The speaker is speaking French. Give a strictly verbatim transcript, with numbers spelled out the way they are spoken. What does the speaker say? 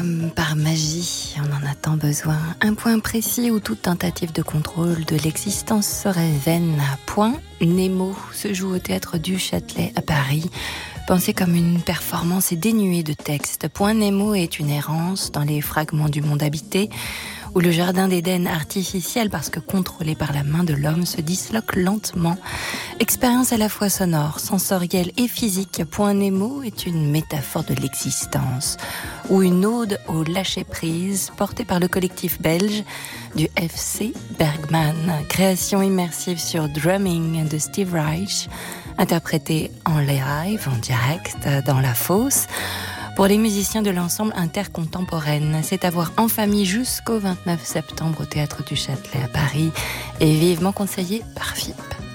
comme par magie, on en a tant besoin. Un point précis où toute tentative de contrôle de l'existence serait vaine. Point Nemo se joue au théâtre du Châtelet à Paris. Pensé comme une performance et dénuée de texte. Point Nemo est une errance dans les fragments du monde habité, où le jardin d'Éden artificiel, parce que contrôlé par la main de l'homme, se disloque lentement. Expérience à la fois sonore, sensorielle et physique, Point Nemo est une métaphore de l'existence, ou une ode au lâcher-prise, portée par le collectif belge du F C Bergman. Création immersive sur drumming de Steve Reich, interprétée en live, en direct, dans la fosse, pour les musiciens de l'ensemble intercontemporaine. C'est à voir en famille jusqu'au vingt-neuf septembre au Théâtre du Châtelet à Paris et vivement conseillé par F I P.